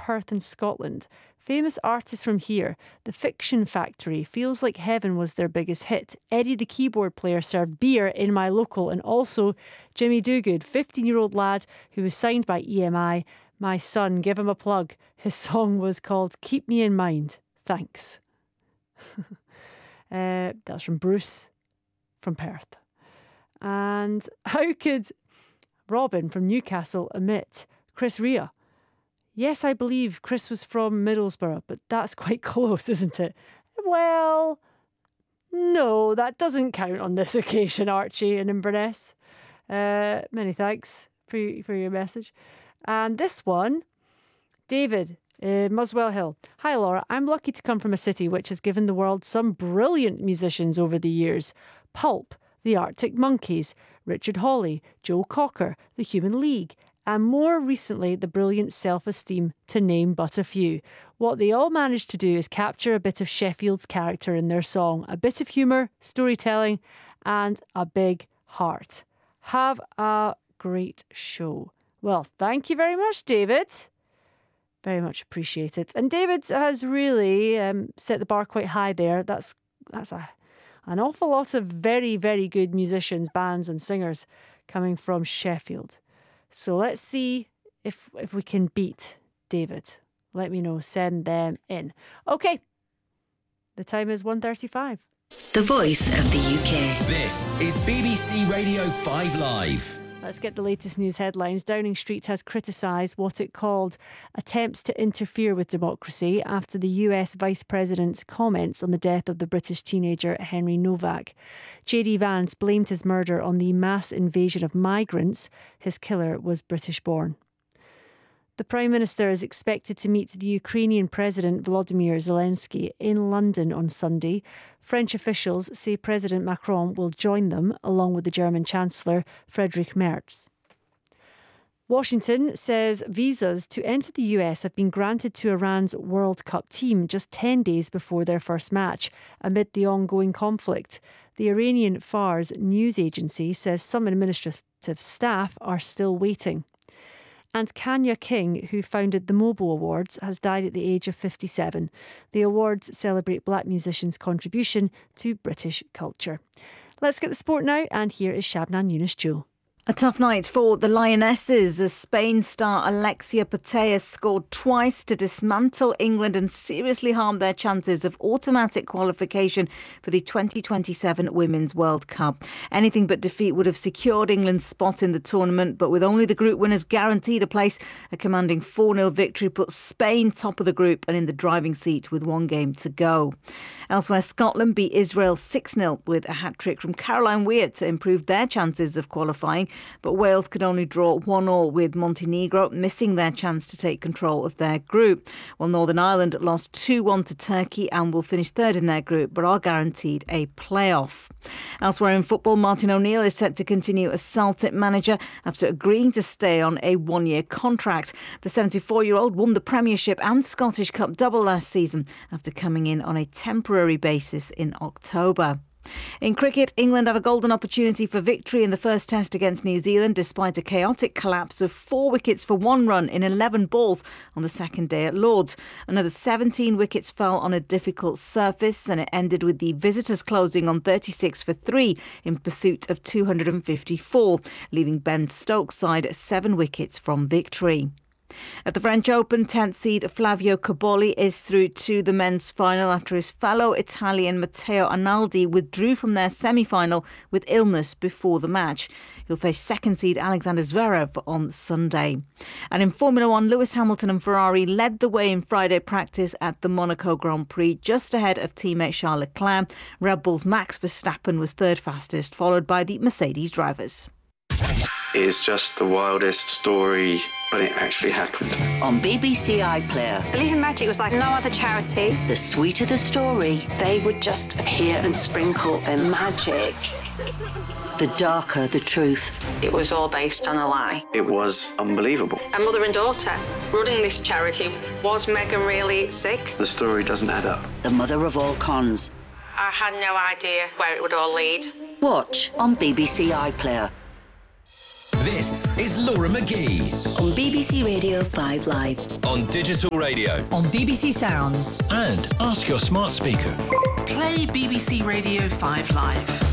Perth in Scotland. Famous artists from here. The Fiction Factory, Feels Like Heaven was their biggest hit. Eddie the keyboard player served beer in my local. And also Jimmy Doogood, 15-year-old lad who was signed by EMI. My son, give him a plug. His song was called Keep Me in Mind. Thanks. That's from Bruce from Perth. And how could Robin from Newcastle omit Chris Rea? Yes, I believe Chris was from Middlesbrough, but that's quite close, isn't it? Well, no, that doesn't count on this occasion, Archie in Inverness. Many thanks for your message. And this one, David, Muswell Hill. Hi, Laura. I'm lucky to come from a city which has given the world some brilliant musicians over the years. Pulp, the Arctic Monkeys, Richard Hawley, Joe Cocker, the Human League, and more recently, the brilliant Self-Esteem, to name but a few. What they all managed to do is capture a bit of Sheffield's character in their song, a bit of humour, storytelling, and a big heart. Have a great show. Well, thank you very much, David. Very much appreciate it. And David has really set the bar quite high there. That's an awful lot of very, very good musicians, bands and singers coming from Sheffield. So let's see if we can beat David. Let me know. Send them in. Okay. The time is 1:35. The voice of the UK. This is BBC Radio 5 Live. Let's get the latest news headlines. Downing Street has criticised what it called attempts to interfere with democracy after the US Vice President's comments on the death of the British teenager Henry Novak. J.D. Vance blamed his murder on the mass invasion of migrants. His killer was British-born. The Prime Minister is expected to meet the Ukrainian President Volodymyr Zelensky in London on Sunday. French officials say President Macron will join them, along with the German Chancellor Friedrich Merz. Washington says visas to enter the US have been granted to Iran's World Cup team just 10 days before their first match, amid the ongoing conflict. The Iranian Fars news agency says some administrative staff are still waiting. And Kanya King, who founded the MOBO Awards, has died at the age of 57. The awards celebrate black musicians' contribution to British culture. Let's get the sport now, and here is Shabnan Yunus-Jewel. A tough night for the Lionesses as Spain star Alexia Putellas scored twice to dismantle England and seriously harm their chances of automatic qualification for the 2027 Women's World Cup. Anything but defeat would have secured England's spot in the tournament, but with only the group winners guaranteed a place, a commanding 4-0 victory puts Spain top of the group and in the driving seat with one game to go. Elsewhere, Scotland beat Israel 6-0 with a hat-trick from Caroline Weir to improve their chances of qualifying. But Wales could only draw 1-1 with Montenegro, missing their chance to take control of their group. While Northern Ireland lost 2-1 to Turkey and will finish third in their group, but are guaranteed a playoff. Elsewhere in football, Martin O'Neill is set to continue as Celtic manager after agreeing to stay on a one-year contract. The 74-year-old won the Premiership and Scottish Cup double last season after coming in on a temporary basis in October. In cricket, England have a golden opportunity for victory in the first test against New Zealand despite a chaotic collapse of 4 wickets for 1 run in 11 balls on the second day at Lord's. Another 17 wickets fell on a difficult surface and it ended with the visitors closing on 36 for 3 in pursuit of 254, leaving Ben Stokes' side 7 wickets from victory. At the French Open, 10th seed Flavio Cobolli is through to the men's final after his fellow Italian Matteo Analdi withdrew from their semi-final with illness before the match. He'll face second seed Alexander Zverev on Sunday. And in Formula One, Lewis Hamilton and Ferrari led the way in Friday practice at the Monaco Grand Prix, just ahead of teammate Charles Leclerc. Red Bull's Max Verstappen was third fastest, followed by the Mercedes drivers. It's just the wildest story, but it actually happened. On BBC iPlayer. Believe in Magic was like no other charity. The sweeter the story, They would just appear and sprinkle in magic. the darker the truth. It was all based on a lie. It was unbelievable. A mother and daughter running this charity. Was Meghan really sick? The story doesn't add up. The mother of all cons. I had no idea where it would all lead. Watch on BBC iPlayer. This is Laura McGee on BBC Radio 5 Live. On digital radio. On BBC Sounds. And ask your smart speaker. Play BBC Radio 5 Live.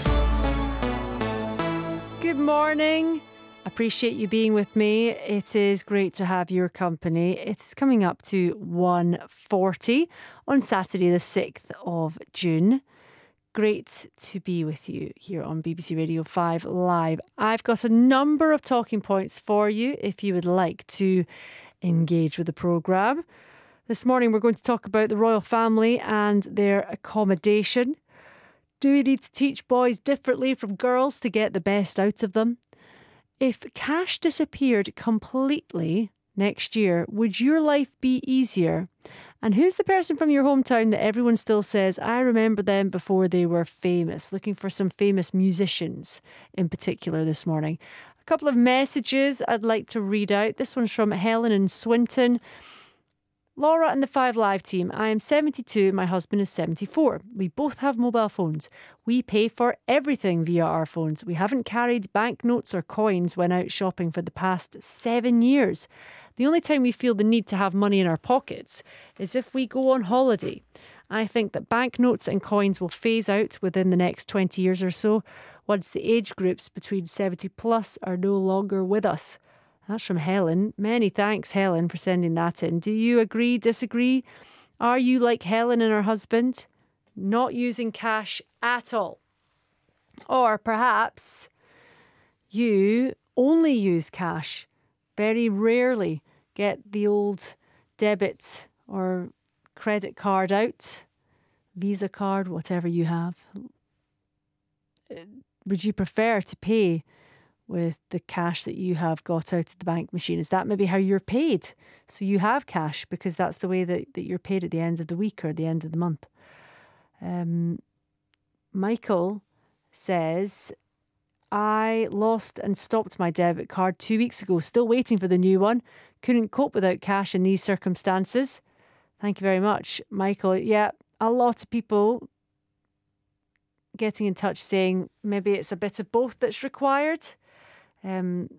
Good morning. Appreciate you being with me. It is great to have your company. It is coming up to 1:40 on Saturday the 6th of June. Great to be with you here on BBC Radio 5 Live. I've got a number of talking points for you if you would like to engage with the programme. This morning we're going to talk about the royal family and their accommodation. Do we need to teach boys differently from girls to get the best out of them? If cash disappeared completely next year, would your life be easier? And who's the person from your hometown that everyone still says, I remember them before they were famous? Looking for some famous musicians in particular this morning. A couple of messages I'd like to read out. This one's from Helen in Swinton. Laura and the 5 Live team. I am 72, my husband is 74. We both have mobile phones. We pay for everything via our phones. We haven't carried banknotes or coins when out shopping for the past 7 years. The only time we feel the need to have money in our pockets is if we go on holiday. I think that banknotes and coins will phase out within the next 20 years or so, once the age groups between 70 plus are no longer with us. That's from Helen. Many thanks, Helen, for sending that in. Do you agree, disagree? Are you like Helen and her husband, not using cash at all? Or perhaps you only use cash, very rarely get the old debit or credit card out, Visa card, whatever you have. Would you prefer to pay with the cash that you have got out of the bank machine? Is that maybe how you're paid? So you have cash because that's the way that you're paid at the end of the week or the end of the month. Michael says, I lost and stopped my debit card 2 weeks ago. Still waiting for the new one. Couldn't cope without cash in these circumstances. Thank you very much, Michael. Yeah, a lot of people getting in touch saying maybe it's a bit of both that's required.